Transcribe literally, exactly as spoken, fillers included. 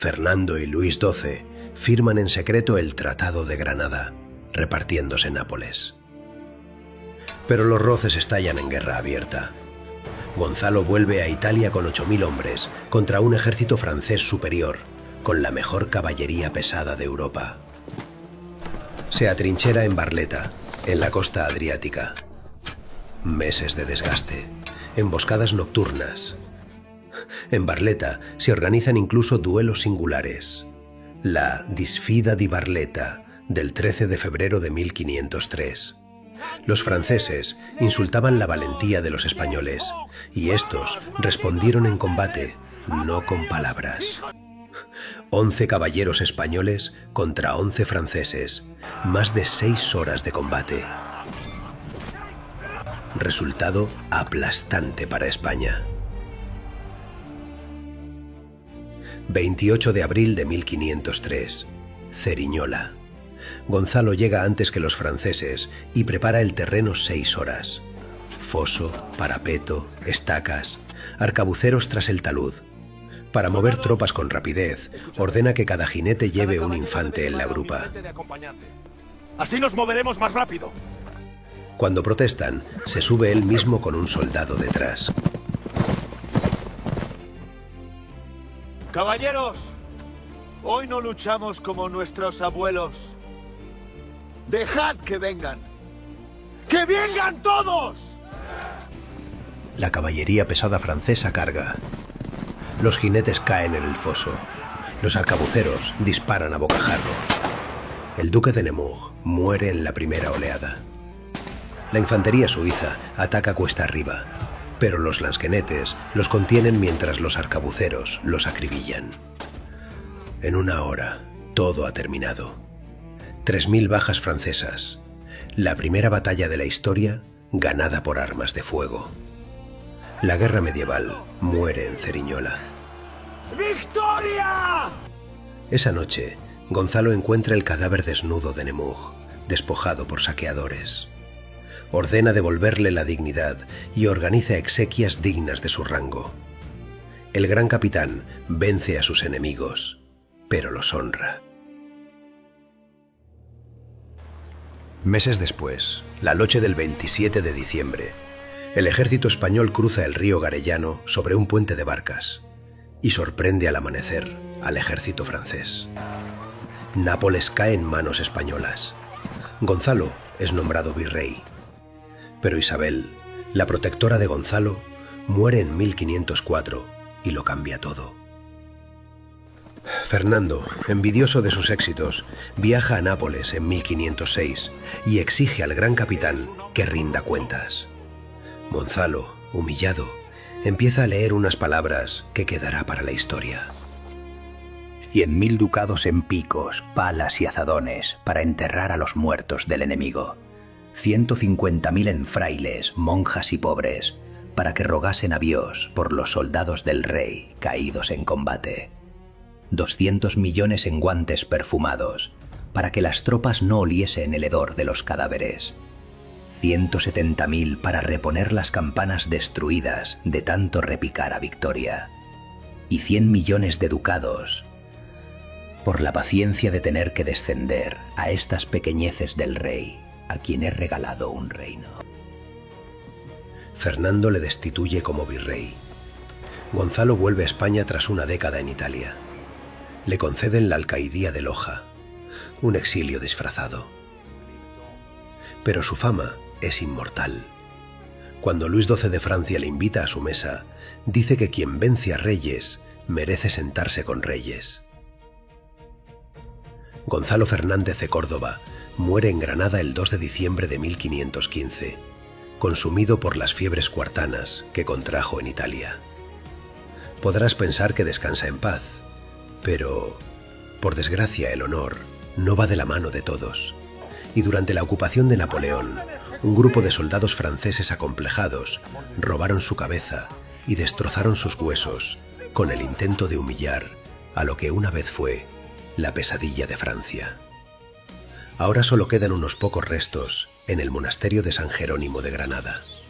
Fernando y Luis doce firman en secreto el Tratado de Granada, repartiéndose Nápoles. Pero los roces estallan en guerra abierta. Gonzalo vuelve a Italia con ocho mil hombres contra un ejército francés superior, con la mejor caballería pesada de Europa. Se atrinchera en Barletta, en la costa adriática. Meses de desgaste, emboscadas nocturnas. En Barletta se organizan incluso duelos singulares. La Disfida di Barletta, del trece de febrero de mil quinientos tres. Los franceses insultaban la valentía de los españoles, y estos respondieron en combate, no con palabras. Once caballeros españoles contra once franceses, más de seis horas de combate. Resultado aplastante para España. veintiocho de abril de mil quinientos tres, Ceriñola. Gonzalo llega antes que los franceses y prepara el terreno seis horas. Foso, parapeto, estacas, arcabuceros tras el talud. Para mover tropas con rapidez, ordena que cada jinete lleve un infante en la grupa. Así nos moveremos más rápido. Cuando protestan, se sube él mismo con un soldado detrás. Caballeros, hoy no luchamos como nuestros abuelos. Dejad que vengan. ¡Que vengan todos! La caballería pesada francesa carga. Los jinetes caen en el foso. Los arcabuceros disparan a bocajarro. El duque de Nemours muere en la primera oleada. La infantería suiza ataca cuesta arriba, pero los lansquenetes los contienen mientras los arcabuceros los acribillan. En una hora, todo ha terminado. Tres mil bajas francesas. La primera batalla de la historia ganada por armas de fuego. La guerra medieval muere en Ceriñola. ¡Victoria! Esa noche, Gonzalo encuentra el cadáver desnudo de Nemours, despojado por saqueadores. Ordena devolverle la dignidad y organiza exequias dignas de su rango. El gran capitán vence a sus enemigos, pero los honra. Meses después, la noche del veintisiete de diciembre, el ejército español cruza el río Garellano sobre un puente de barcas y sorprende al amanecer al ejército francés. Nápoles cae en manos españolas. Gonzalo es nombrado virrey. Pero Isabel, la protectora de Gonzalo, muere en mil quinientos cuatro y lo cambia todo. Fernando, envidioso de sus éxitos, viaja a Nápoles en mil quinientos seis y exige al gran capitán que rinda cuentas. Gonzalo, humillado, empieza a leer unas palabras que quedará para la historia. Cien mil ducados en picos, palas y azadones para enterrar a los muertos del enemigo. Ciento cincuenta mil en frailes, monjas y pobres, para que rogasen a Dios por los soldados del rey caídos en combate. Doscientos millones en guantes perfumados, para que las tropas no oliesen el hedor de los cadáveres. Ciento setenta mil para reponer las campanas destruidas de tanto repicar a victoria. Y cien millones de ducados por la paciencia de tener que descender a estas pequeñeces del rey, a quien he regalado un reino. Fernando le destituye como virrey. Gonzalo vuelve a España tras una década en Italia. Le conceden la alcaidía de Loja, un exilio disfrazado. Pero su fama es inmortal. Cuando Luis doce de Francia le invita a su mesa, dice que quien vence a reyes merece sentarse con reyes. Gonzalo Fernández de Córdoba muere en Granada el dos de diciembre de mil quinientos quince, consumido por las fiebres cuartanas que contrajo en Italia. Podrás pensar que descansa en paz, pero, por desgracia, el honor no va de la mano de todos, y durante la ocupación de Napoleón, un grupo de soldados franceses acomplejados robaron su cabeza y destrozaron sus huesos con el intento de humillar a lo que una vez fue la pesadilla de Francia. Ahora solo quedan unos pocos restos en el monasterio de San Jerónimo de Granada.